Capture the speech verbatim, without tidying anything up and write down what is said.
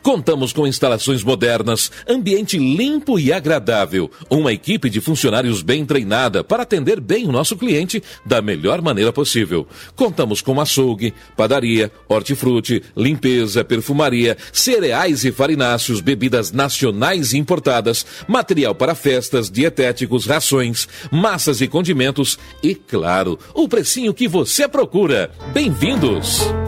Contamos com instalações modernas, ambiente limpo e agradável, uma equipe de funcionários bem treinada para atender bem o nosso cliente da melhor maneira possível. Contamos com açougue, padaria, hortifruti, limpeza, perfumaria, cereais e farináceos, bebidas nacionais e importadas, material para festas, dietéticos, rações, massas e condimentos e, claro, o precinho que você procura. Bem-vindos!